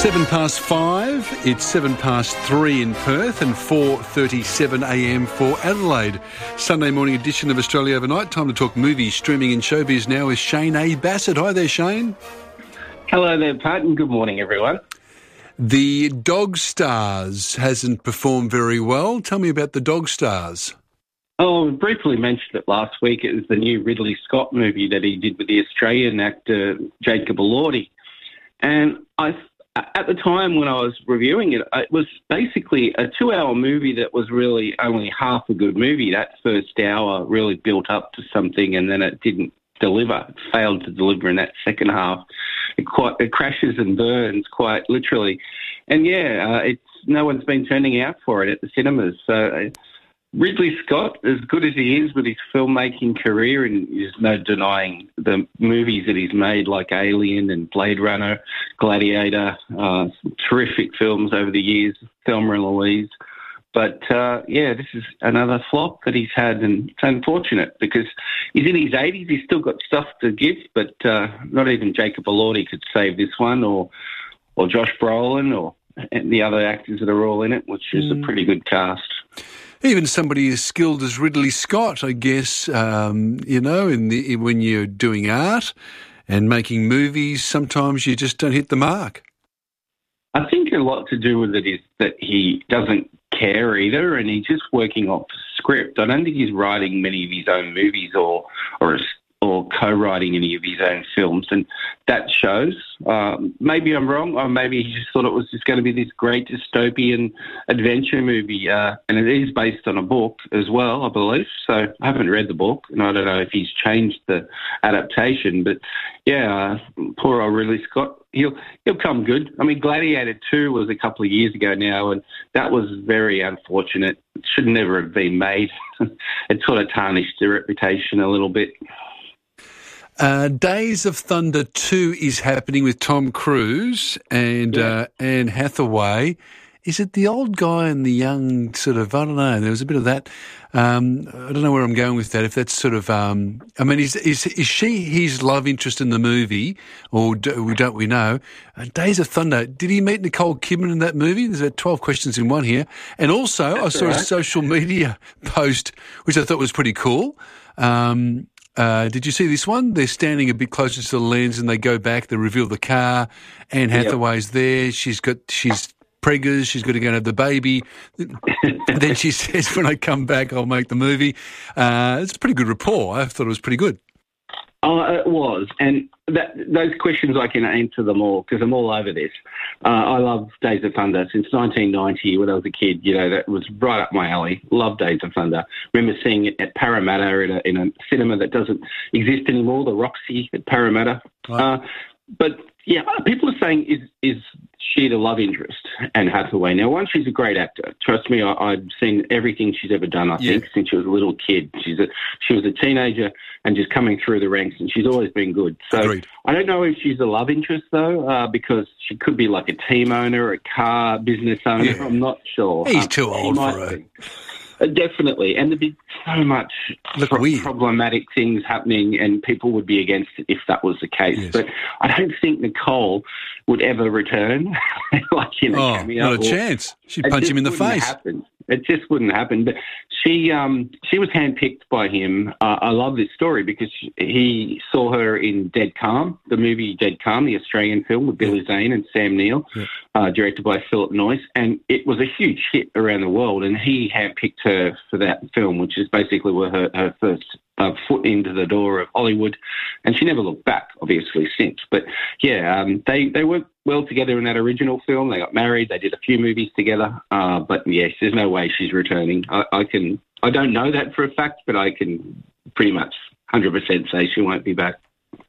5:07. It's 3:07 in Perth and 4:37 a.m. for Adelaide. Sunday morning edition of Australia Overnight. Time to talk movies, streaming and showbiz now with Shane A. Bassett. Hi there, Shane. Hello there, Pat, and good morning, everyone. The Dog Stars hasn't performed very well. Tell me about the Dog Stars. Oh, we briefly mentioned it last week. It was the new Ridley Scott movie that he did with the Australian actor Jacob Elordi. And at the time when I was reviewing it, it was basically a 2-hour movie that was really only half a good movie. That first hour really built up to something, and then it didn't deliver. It failed to deliver in that second half. It crashes and burns quite literally. And no one's been turning out for it at the cinemas. So Ridley Scott, as good as he is with his filmmaking career, and there's no denying the movies that he's made like Alien and Blade Runner, Gladiator, terrific films over the years, Thelma and Louise. But, this is another flop that he's had, and it's unfortunate because he's in his 80s, he's still got stuff to give, but not even Jacob Elordi could save this one, or Josh Brolin, or the other actors that are all in it, which is a pretty good cast. Even somebody as skilled as Ridley Scott, I guess, when you're doing art and making movies, sometimes you just don't hit the mark. I think a lot to do with it is that he doesn't care either, and he's just working off script. I don't think he's writing many of his own movies or co-writing any of his own films, and that shows. Maybe I'm wrong, or maybe he just thought it was just going to be this great dystopian adventure movie, and it is based on a book as well, I believe. So I haven't read the book, and I don't know if he's changed the adaptation, but poor old Ridley Scott. He'll come good. I mean, Gladiator 2 was a couple of years ago now, and that was very unfortunate. It should never have been made. It sort of tarnished their reputation a little bit. Days of Thunder 2 is happening with Tom Cruise and Anne Hathaway. Is it the old guy and the young sort of, I don't know, there was a bit of that. I don't know where I'm going with that. If that's sort of, is she his love interest in the movie, or don't we know? Days of Thunder, did he meet Nicole Kidman in that movie? There's about 12 questions in one here. And also, I saw a social media post, which I thought was pretty cool. Did you see this one? They're standing a bit closer to the lens and they go back, they reveal the car. Anne Hathaway's there. She's preggers, she's got to go and have the baby. Then she says, when I come back, I'll make the movie. It's a pretty good rapport. I thought it was pretty good. It was. And those questions, I can answer them all because I'm all over this. I love Days of Thunder. Since 1990, when I was a kid, that was right up my alley. Love Days of Thunder. Remember seeing it at Parramatta in a cinema that doesn't exist anymore, the Roxy at Parramatta. Right. But people are saying, is she the love interest, Anne Hathaway? Now, one, she's a great actor. Trust me, I've seen everything she's ever done, I think, since she was a little kid. She was a teenager and just coming through the ranks, and she's always been good. So agreed. I don't know if she's a love interest, though, because she could be like a team owner, a car business owner. Yeah. I'm not sure. He's too old for her. Definitely. And there'd be so much problematic things happening, and people would be against it if that was the case. Yes. But I don't think Nicole would ever return. Not a chance. She'd punch him in the face. It just wouldn't happen. But she was handpicked by him. I love this story because he saw her in Dead Calm, the movie Dead Calm, the Australian film with Billy Zane and Sam Neill, directed by Philip Noyce. And it was a huge hit around the world. And he handpicked her for that film, which is basically her first foot into the door of Hollywood. And she never looked back, obviously, since. But, they worked well together in that original film. They got married. They did a few movies together. But, yes, there's no way she's returning. I don't know that for a fact, but I can pretty much 100% say she won't be back.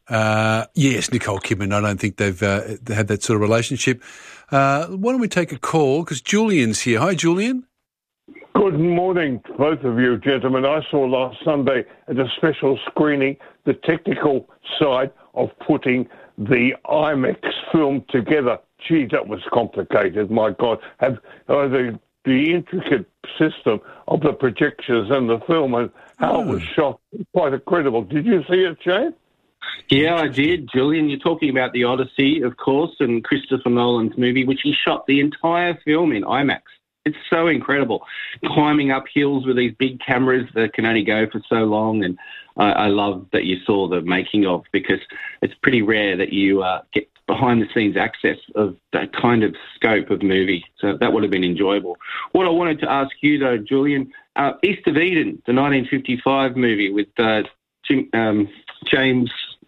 Yes, Nicole Kidman. I don't think they've had that sort of relationship. Why don't we take a call? Because Julian's here. Hi, Julian. Good morning, both of you gentlemen. I saw last Sunday at a special screening the technical side of putting the IMAX film together. Gee, that was complicated, my God. The intricate system of the projections and the film and how it was shot, quite incredible. Did you see it, Shane? Yeah, I did, Julian. You're talking about The Odyssey, of course, and Christopher Nolan's movie, which he shot the entire film in IMAX. It's so incredible. Climbing up hills with these big cameras that can only go for so long. And I love that you saw the making of, because it's pretty rare that you get behind-the-scenes access of that kind of scope of movie. So that would have been enjoyable. What I wanted to ask you, though, Julian, East of Eden, the 1955 movie with James...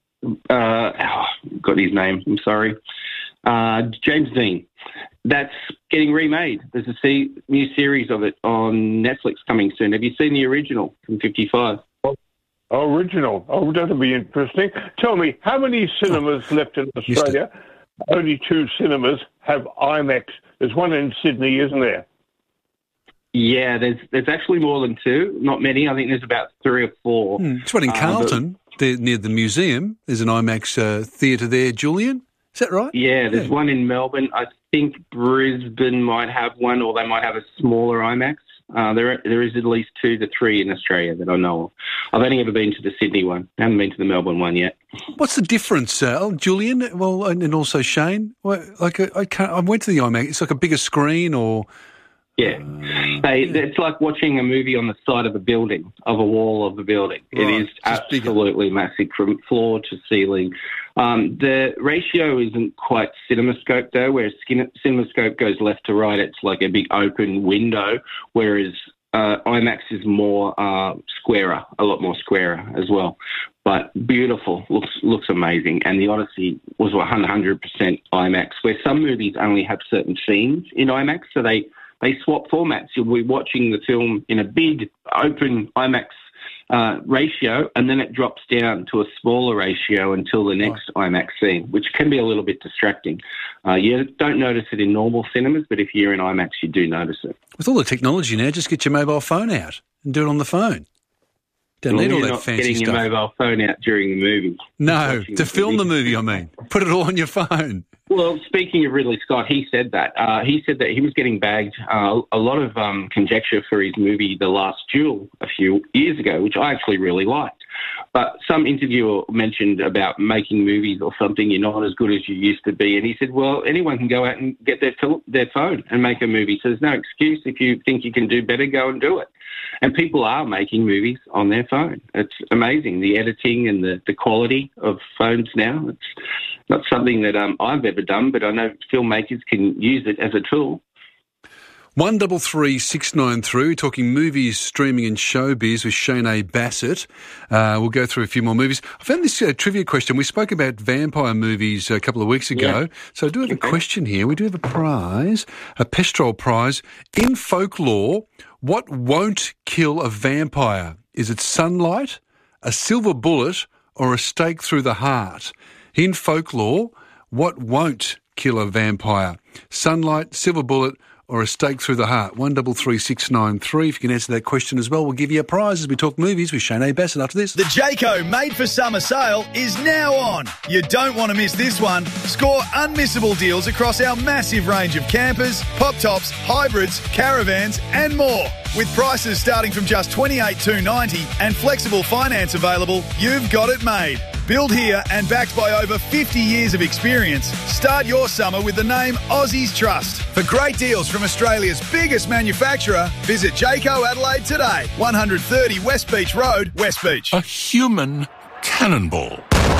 got his name, I'm sorry. James Dean. That's getting remade. There's a new series of it on Netflix coming soon. Have you seen the original from 55? Original. Oh, that'll be interesting. Tell me, how many cinemas left in Australia? Only 2 cinemas have IMAX. There's one in Sydney, isn't there? Yeah, there's actually more than 2. Not many. I think there's about 3 or 4. It's one in Carlton, near the museum. There's an IMAX theatre there, Julian. Is that right? Yeah, there's one in Melbourne. I think Brisbane might have one, or they might have a smaller IMAX. There is at least 2 to 3 in Australia that I know of. I've only ever been to the Sydney one. I haven't been to the Melbourne one yet. What's the difference, Julian? Well, and also Shane. I went to the IMAX. It's like a bigger screen, or yeah. It's like watching a movie on the side of a building, of a wall of a building. Right. It is absolutely massive from floor to ceiling. The ratio isn't quite CinemaScope, though, whereas CinemaScope goes left to right. It's like a big open window, whereas IMAX is more squarer, a lot more squarer as well. But beautiful, looks amazing. And The Odyssey was 100% IMAX, where some movies only have certain scenes in IMAX, so they swap formats. You'll be watching the film in a big open IMAX ratio, and then it drops down to a smaller ratio until the next IMAX scene, which can be a little bit distracting. You don't notice it in normal cinemas, but if you're in IMAX, you do notice it. With all the technology now, just get your mobile phone out and do it on the phone. Don't need all that fancy stuff. Getting your mobile phone out during the movie. No, to film the movie, I mean. Put it all on your phone. Well, speaking of Ridley Scott, he said that. He said that he was getting bagged a lot of conjecture for his movie The Last Duel a few years ago, which I actually really liked. But some interviewer mentioned about making movies or something, you're not as good as you used to be. And he said, well, anyone can go out and get their phone and make a movie. So there's no excuse. If you think you can do better, go and do it. And people are making movies on their phone. It's amazing, the editing and the quality of phones now. It's not something that I've ever done, but I know filmmakers can use it as a tool. 133693, we're talking movies, streaming and showbiz with Shane A. Bassett. We'll go through a few more movies. I found this trivia question. We spoke about vampire movies a couple of weeks ago. Yeah. So I do have a question here. We do have a prize, a Pestrol prize. In folklore, what won't kill a vampire? Is it sunlight, a silver bullet, or a stake through the heart? In folklore, what won't kill a vampire? Sunlight, silver bullet, or a stake through the heart? 133693. If you can answer that question as well, we'll give you a prize as we talk movies with Shane A. Bassett after this. The Jayco Made for Summer sale is now on. You don't want to miss this one. Score unmissable deals across our massive range of campers, pop tops, hybrids, caravans and more. With prices starting from just $28,290 and flexible finance available, you've got it made. Built here and backed by over 50 years of experience, start your summer with the name Aussies Trust. For great deals from Australia's biggest manufacturer, visit Jayco Adelaide today, 130 West Beach Road, West Beach. A human cannonball.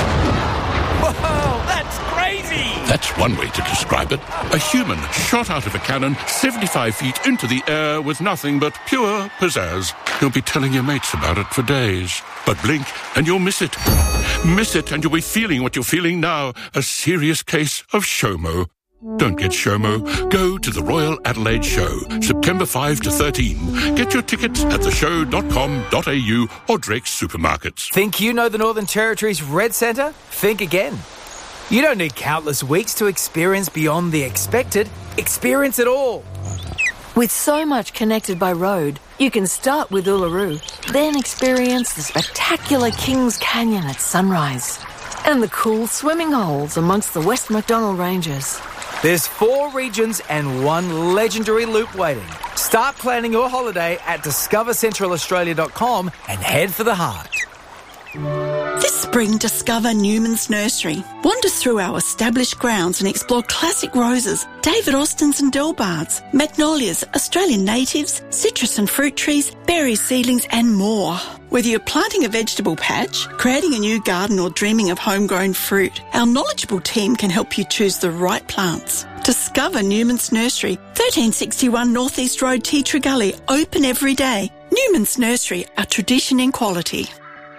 Whoa, that's crazy! That's one way to describe it. A human shot out of a cannon 75 feet into the air with nothing but pure pizzazz. You'll be telling your mates about it for days. But blink and you'll miss it. Miss it and you'll be feeling what you're feeling now. A serious case of SHOMO. Don't get SHOMO. Go to the Royal Adelaide Show, September 5 to 13. Get your tickets at theshow.com.au or Drake's Supermarkets. Think you know the Northern Territory's Red Centre? Think again. You don't need countless weeks to experience beyond the expected. Experience it all. With so much connected by road, you can start with Uluru, then experience the spectacular Kings Canyon at sunrise and the cool swimming holes amongst the West MacDonnell Ranges. There's 4 regions and 1 legendary loop waiting. Start planning your holiday at discovercentralaustralia.com and head for the heart. This spring, discover Newman's Nursery. Wander through our established grounds and explore classic roses, David Austins and Delbards, magnolias, Australian natives, citrus and fruit trees, berry seedlings and more. Whether you're planting a vegetable patch, creating a new garden or dreaming of homegrown fruit, our knowledgeable team can help you choose the right plants. Discover Newman's Nursery, 1361 North East Road, Tea Tree Gully, open every day. Newman's Nursery, a tradition in quality.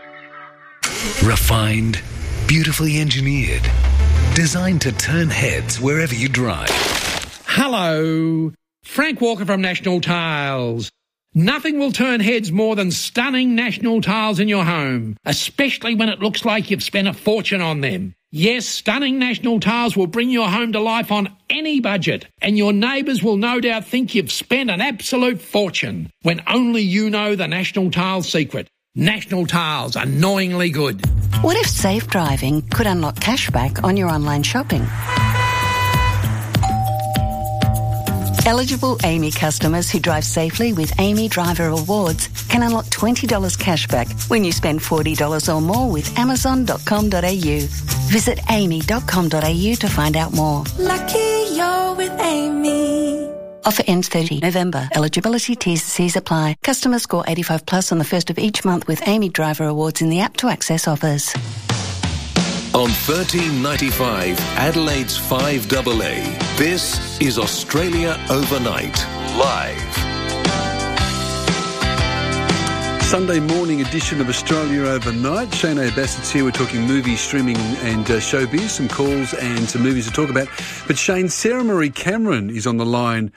Refined, beautifully engineered, designed to turn heads wherever you drive. Hello, Frank Walker from National Tiles. Nothing will turn heads more than stunning National Tiles in your home, especially when it looks like you've spent a fortune on them. Yes, stunning National Tiles will bring your home to life on any budget, and your neighbours will no doubt think you've spent an absolute fortune, when only you know the National Tiles secret. National Tiles, annoyingly good. What if safe driving could unlock cashback on your online shopping? Eligible AAMI customers who drive safely with AAMI Driver Awards can unlock $20 cashback when you spend $40 or more with Amazon.com.au. Visit aami.com.au to find out more. Lucky you're with AAMI. Offer ends 30 November. Eligibility T's and C's apply. Customers score 85 plus on the first of each month with AAMI Driver Awards in the app to access offers. On 1395, Adelaide's 5AA, this is Australia Overnight, live. Sunday morning edition of Australia Overnight. Shane Bassett's here. We're talking movies, streaming and showbiz, some calls and some movies to talk about. But Shane, Sarah Marie Cameron is on the line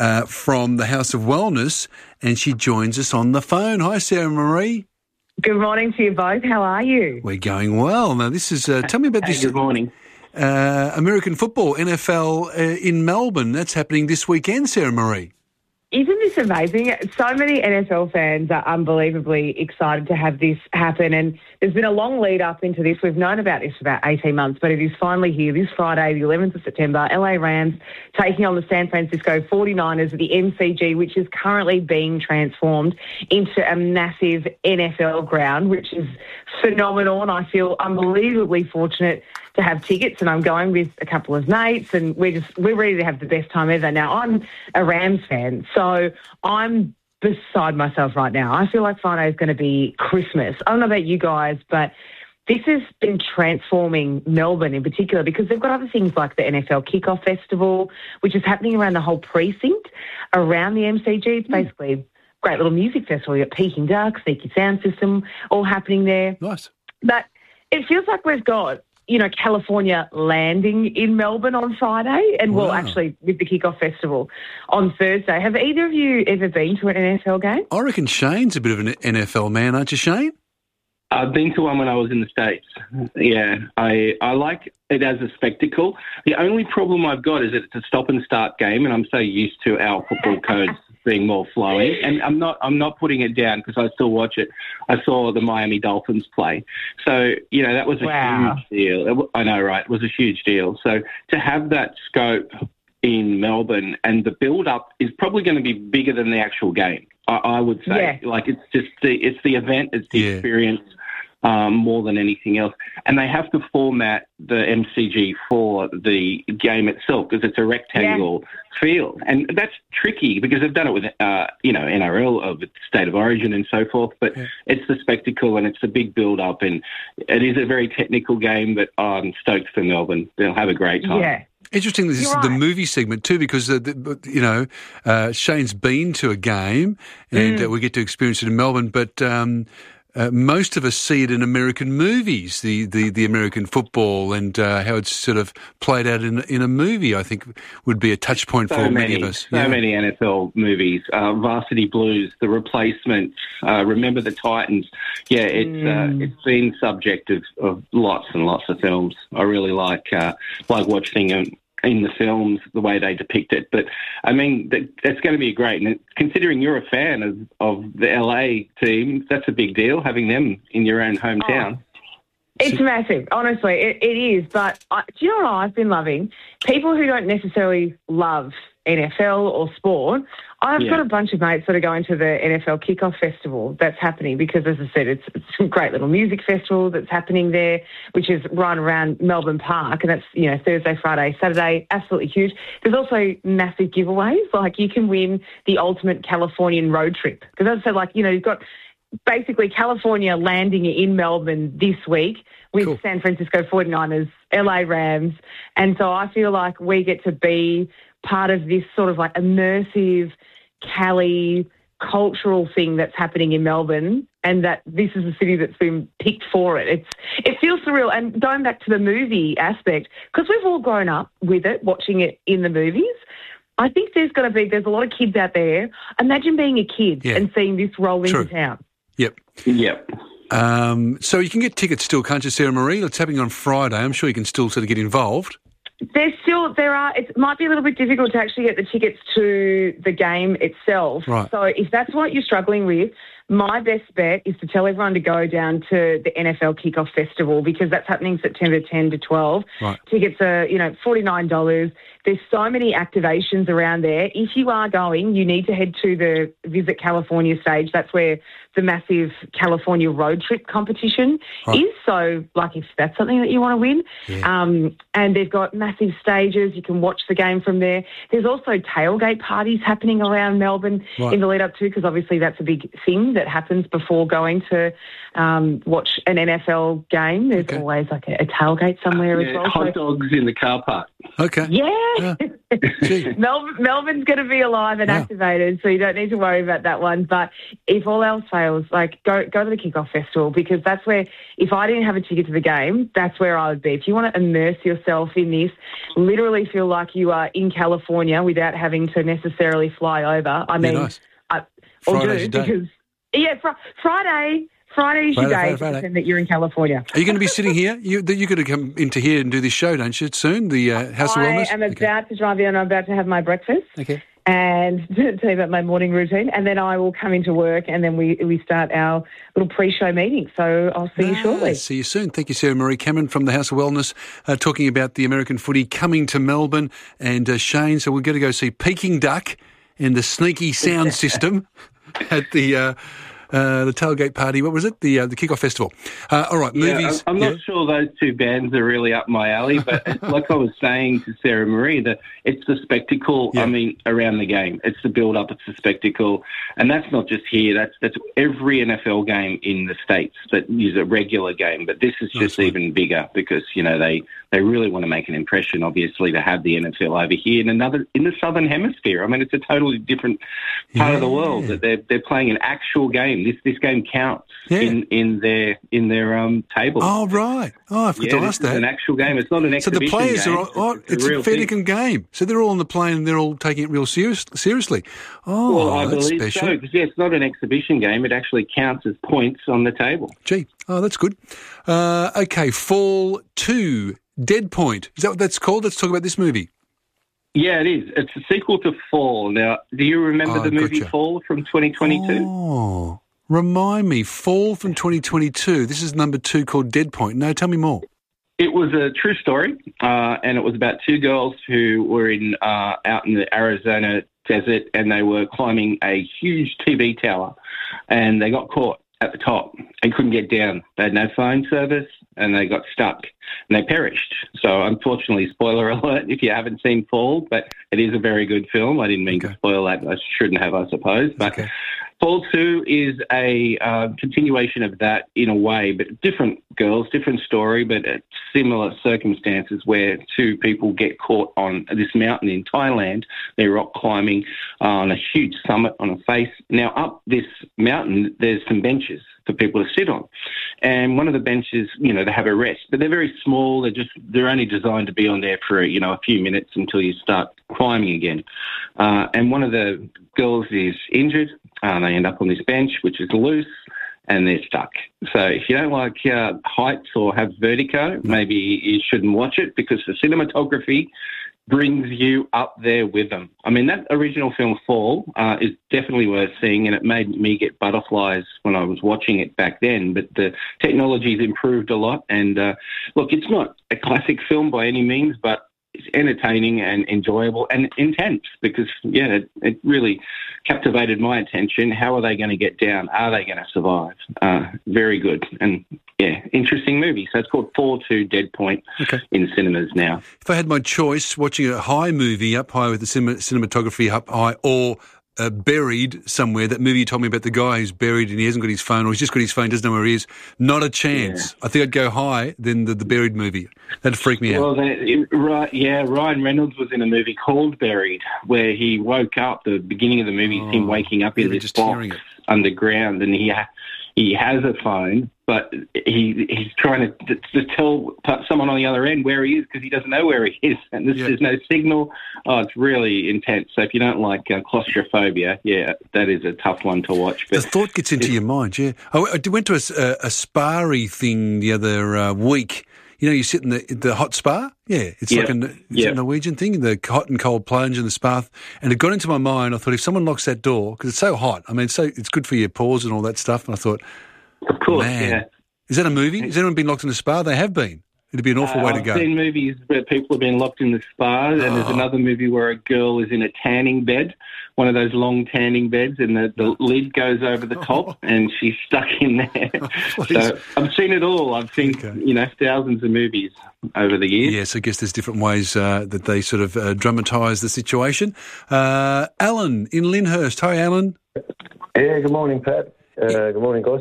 from the House of Wellness, and she joins us on the phone. Hi, Sarah Marie. Good morning to you both. How are you? We're going well. Now, this is... tell me about this. Good morning. American football, NFL in Melbourne. That's happening this weekend, Sarah Marie. Isn't this amazing? So many NFL fans are unbelievably excited to have this happen, and there's been a long lead up into this. We've known about this for about 18 months, but it is finally here this Friday, the 11th of September. LA Rams taking on the San Francisco 49ers at the MCG, which is currently being transformed into a massive NFL ground, which is phenomenal, and I feel unbelievably fortunate to have tickets, and I'm going with a couple of mates, and we're ready to have the best time ever. Now, I'm a Rams fan, so I'm beside myself right now. I feel like Friday is going to be Christmas. I don't know about you guys, but this has been transforming Melbourne in particular, because they've got other things like the NFL Kickoff Festival, which is happening around the whole precinct around the MCG. It's basically a great little music festival. You've got Peking Duck, Sneaky Sound System, all happening there. Nice. But it feels like we've got, California landing in Melbourne on Friday, and Wow. well, actually with the Kickoff Festival on Thursday. Have either of you ever been to an NFL game? I reckon Shane's a bit of an NFL man, aren't you, Shane? I've been to one when I was in the States. Yeah, I like it as a spectacle. The only problem I've got is that it's a stop-and-start game, and I'm so used to our football codes being more flowing. And I'm not putting it down because I still watch it. I saw the Miami Dolphins play. So, that was a huge deal. I know, right? It was a huge deal. So to have that scope in Melbourne, and the build-up is probably going to be bigger than the actual game, I would say. Yeah. Like, it's the event, it's the experience more than anything else. And they have to format the MCG for the game itself because it's a rectangular field. And that's tricky because they've done it with, NRL, with State of Origin and so forth. But it's the spectacle and it's the big build-up. And it is a very technical game, but I'm stoked for Melbourne. They'll have a great time. Yeah. Interesting, this is the movie segment too, because, Shane's been to a game and we get to experience it in Melbourne, but most of us see it in American movies, the American football and how it's sort of played out in a movie, I think would be a touch point for many of us. So many NFL movies, Varsity Blues, The Replacements, Remember the Titans. Yeah, it's been subject of lots and lots of films. I really like watching them in the films, the way they depict it. But, I mean, that's going to be great. And considering you're a fan of the LA team, that's a big deal, having them in your own hometown. It's massive. Honestly, it is. But do you know what I've been loving? People who don't necessarily love NFL or sport, I've got a bunch of mates that are going to the NFL Kickoff Festival that's happening because, as I said, it's a great little music festival that's happening there, which is right around Melbourne Park, and that's, Thursday, Friday, Saturday, absolutely huge. There's also massive giveaways, like you can win the ultimate Californian road trip. Because as I said, you've got basically California landing in Melbourne this week with San Francisco 49ers, LA Rams, and so I feel like we get to be part of this sort of immersive Cali cultural thing that's happening in Melbourne, and that this is a city that's been picked for it. It feels surreal. And going back to the movie aspect, because we've all grown up with it, watching it in the movies, I think there's a lot of kids out there. Imagine being a kid and seeing this roll into town. Yep. So you can get tickets still, can't you, Sarah Marie? It's happening on Friday. I'm sure you can still sort of get involved. It might be a little bit difficult to actually get the tickets to the game itself. Right. So if that's what you're struggling with, my best bet is to tell everyone to go down to the NFL Kickoff Festival, because that's happening September 10 to 12. Right. Tickets are, $49. There's so many activations around there. If you are going, you need to head to the Visit California stage. That's where the massive California road trip competition is. So, if that's something that you want to win. And they've got massive stages. You can watch the game from there. There's also tailgate parties happening around Melbourne in the lead up to, because obviously that's a big thing that happens before going to watch an NFL game. There's always a tailgate somewhere as well. Hot dogs in the car park. Okay. Yeah. Melbourne's going to be alive and activated, so you don't need to worry about that one. But if all else fails, go to the Kickoff Festival, because that's where, if I didn't have a ticket to the game, that's where I would be. If you want to immerse yourself in this, literally feel like you are in California without having to necessarily fly over. Friday's your day. Friday's your day to pretend that you're in California. Are you going to be sitting here? You're going to come into here and do this show, don't you, soon? The House of Wellness? I am about to drive in. I'm about to have my breakfast. Okay. And tell you about my morning routine. And then I will come into work, and then we start our little pre-show meeting. So I'll see you shortly. See you soon. Thank you, Sarah Marie Cameron from the House of Wellness, talking about the American footy coming to Melbourne. And Shane, so we're going to go see Peking Duck and the Sneaky Sound System at the tailgate party. What was it? The Kickoff Festival. All right, movies. I'm not sure those two bands are really up my alley, but like I was saying to Sarah Marie, that it's the spectacle. Yeah. Around the game, it's the build-up, it's the spectacle, and that's not just here. That's every NFL game in the States that is a regular game. But this is just even bigger because they really want to make an impression. Obviously, to have the NFL over here in the Southern Hemisphere. It's a totally different part of the world that they're playing an actual game. This game counts in their table. Oh, right. Oh, I forgot to ask that. It's an actual game. It's not an exhibition game. So the players it's a fair dinkum game. So they're all on the plane and they're all taking it real seriously. Oh, well, I that's believe special. so, because it's not an exhibition game. It actually counts as points on the table. Gee, that's good. Okay, Fall 2, Dead Point. Is that what that's called? Let's talk about this movie. Yeah, it is. It's a sequel to Fall. Now, do you remember the movie Fall from 2022? Oh, remind me. Fall from 2022. This is number 2 called Dead Point. No, tell me more. It was a true story, and it was about two girls who were out in the Arizona desert, and they were climbing a huge TV tower, and they got caught at the top and couldn't get down. They had no phone service, and they got stuck, and they perished. So, unfortunately, spoiler alert if you haven't seen Fall, but it is a very good film. I didn't mean to spoil that. I shouldn't have, I suppose. But Fall 2 is a continuation of that in a way, but different girls, different story, but similar circumstances where two people get caught on this mountain in Thailand. They're rock climbing on a huge summit on a face. Now, up this mountain, there's some benches for people to sit on. And one of the benches, they have a rest, but they're very small. They're only designed to be on there for, a few minutes until you start climbing again. And one of the girls is injured. They end up on this bench, which is loose, and they're stuck. So if you don't like heights or have vertigo, maybe you shouldn't watch it, because the cinematography brings you up there with them. I mean, that original film, Fall, is definitely worth seeing, and it made me get butterflies when I was watching it back then. But the technology's improved a lot, and look, it's not a classic film by any means, but it's entertaining and enjoyable and intense because, it really captivated my attention. How are they going to get down? Are they going to survive? Very good. And, interesting movie. So it's called 4-2 Dead Point in cinemas now. If I had my choice, watching a high movie up high with the cinematography up high or buried somewhere, that movie you told me about the guy who's buried and he hasn't got his phone or he's just got his phone, doesn't know where he is, not a chance. Yeah. I think I'd go high than the buried movie. That'd freak me out. Well, Ryan Reynolds was in a movie called Buried where he woke up, the beginning of the movie is him waking up in this box underground, and he has a phone, but he's trying to tell someone on the other end where he is because he doesn't know where he is, and there's no signal. Oh, it's really intense. So if you don't like claustrophobia, that is a tough one to watch. But the thought gets into your mind, I went to a spa-y thing the other week. You know, you sit in the hot spa. Yeah, it's like a Norwegian thing, the hot and cold plunge and the spa. And it got into my mind. I thought, if someone locks that door, because it's so hot, I mean, it's good for your pores and all that stuff. And I thought, of course, man, is that a movie? Has anyone been locked in a spa? They have been. It'd be an awful way to go. I've seen movies where people have been locked in the spa, and there's another movie where a girl is in a tanning bed, one of those long tanning beds, and the lid goes over the top, and she's stuck in there. So I've seen it all. I've seen, thousands of movies over the years. Yes, I guess there's different ways that they sort of dramatise the situation. Alan in Lyndhurst. Hi, Alan. Yeah, good morning, Pat. Good morning, guys.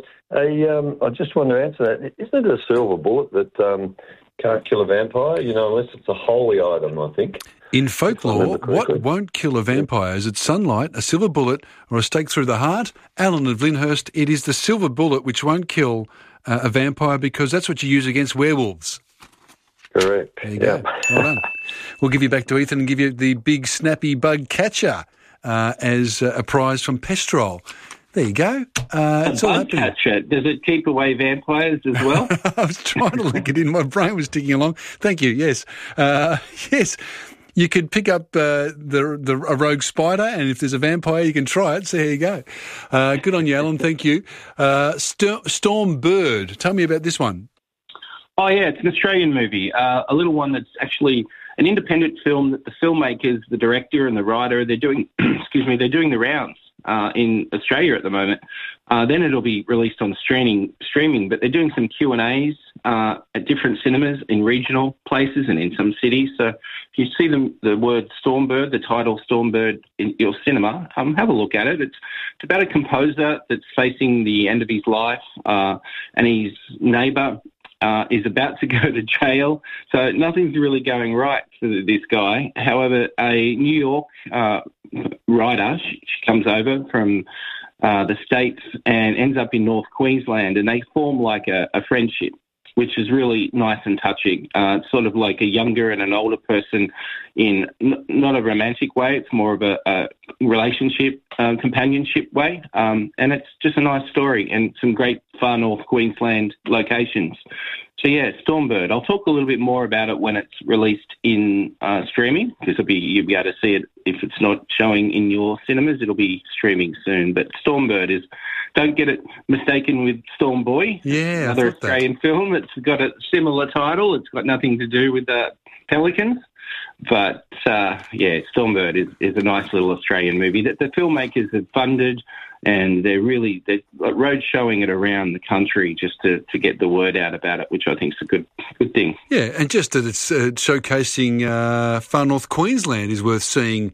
I just want to answer that. Isn't it a silver bullet that can't kill a vampire, unless it's a holy item, I think? In folklore, what won't kill a vampire? Is it sunlight, a silver bullet, or a stake through the heart? Alan of Lyndhurst, it is the silver bullet which won't kill a vampire because that's what you use against werewolves. Correct. There you go. Well done. We'll give you back to Ethan and give you the big snappy bug catcher as a prize from Pestrol. There you go. It's all happening. Catcher. Does it keep away vampires as well? I was trying to link it in. My brain was ticking along. Thank you. Yes. Yes. You could pick up a rogue spider, and if there's a vampire, you can try it. So here you go. Good on you, Alan. Thank you. Storm Bird. Tell me about this one. Oh, yeah. It's an Australian movie. A little one that's actually an independent film that the filmmakers, the director and the writer, they're doing, they're doing the rounds in Australia at the moment. Then it'll be released on streaming, but they're doing some Q&As at different cinemas in regional places and in some cities. So if you see the word Stormbird, the title Stormbird in your cinema, have a look at it. It's about a composer that's facing the end of his life, and his neighbour is about to go to jail. So nothing's really going right for this guy. However, a New York writer, she comes over from the States and ends up in North Queensland, and they form like a friendship, which is really nice and touching. It's sort of like a younger and an older person in not a romantic way. It's more of a relationship, companionship way. And it's just a nice story and some great far North Queensland locations. So, yeah, Stormbird. I'll talk a little bit more about it when it's released in streaming, because you'll be able to see it. If it's not showing in your cinemas, it'll be streaming soon. But Stormbird don't get it mistaken with Storm Boy, another Australian film. It's got a similar title. It's got nothing to do with the Pelicans. But, Stormbird is a nice little Australian movie that the filmmakers have funded, and they're road showing it around the country just to get the word out about it, which I think is a good thing. Yeah, and just that it's showcasing far North Queensland is worth seeing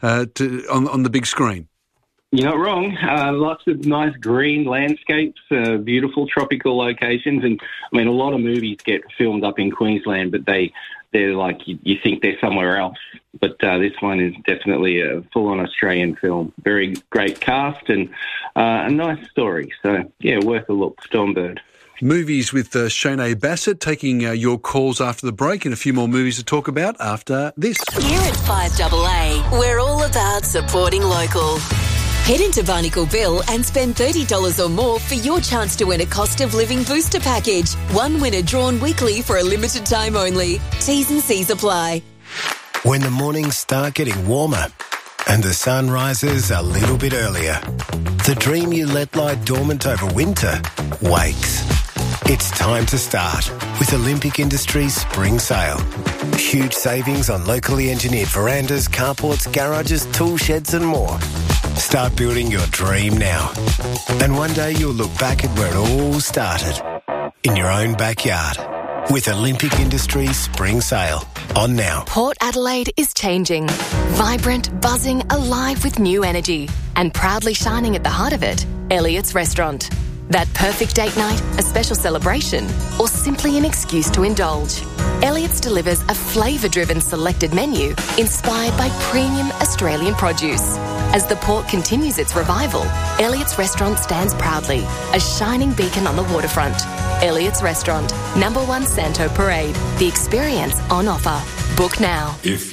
on the big screen. You're not wrong. Lots of nice green landscapes, beautiful tropical locations. And, I mean, a lot of movies get filmed up in Queensland, but they're like, you think they're somewhere else. But this one is definitely a full-on Australian film. Very great cast and a nice story. So, yeah, worth a look. Stormbird. Movies with Shanae Bassett, taking your calls after the break, and a few more movies to talk about after this. Here at 5AA, we're all about supporting local. Head into Barnacle Bill and spend $30 or more for your chance to win a cost of living booster package. One winner drawn weekly for a limited time only. T's and C's apply. When the mornings start getting warmer and the sun rises a little bit earlier, the dream you let lie dormant over winter wakes. It's time to start with Olympic Industries Spring Sale. Huge savings on locally engineered verandas, carports, garages, tool sheds and more. Start building your dream now. And one day you'll look back at where it all started, in your own backyard, with Olympic Industries Spring Sale. On now. Port Adelaide is changing. Vibrant, buzzing, alive with new energy. And proudly shining at the heart of it, Elliott's Restaurant. That perfect date night, a special celebration, or simply an excuse to indulge. Elliott's delivers a flavour-driven selected menu inspired by premium Australian produce. As the port continues its revival, Elliott's Restaurant stands proudly, a shining beacon on the waterfront. Elliott's Restaurant, number 1 Santo Parade. The experience on offer. Book now. If